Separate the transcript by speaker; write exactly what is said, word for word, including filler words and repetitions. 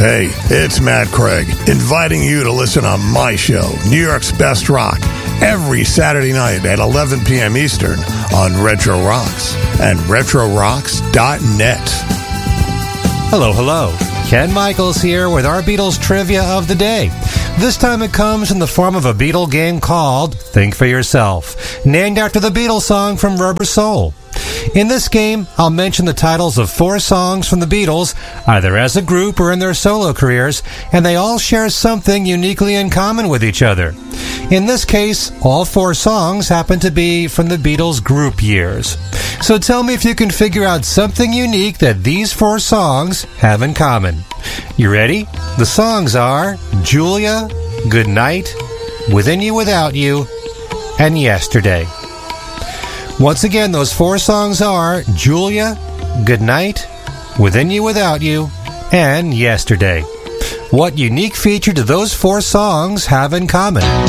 Speaker 1: Hey, it's Matt Craig, inviting you to listen on my show, New York's Best Rock, every Saturday night at eleven p.m. Eastern on Retro Rocks and retro rocks dot net.
Speaker 2: Hello, hello. Ken Michaels here with our Beatles trivia of the day. This time it comes in the form of a Beatle game called Think for Yourself, named after the Beatles song from Rubber Soul. In this game, I'll mention the titles of four songs from the Beatles, either as a group or in their solo careers, and they all share something uniquely in common with each other. In this case, all four songs happen to be from the Beatles' group years. So tell me if you can figure out something unique that these four songs have in common. You ready? The songs are Julia, Good Night, Within You Without You, and Yesterday. Once again, those four songs are Julia, Good Night, Within You Without You, and Yesterday. What unique feature do those four songs have in common?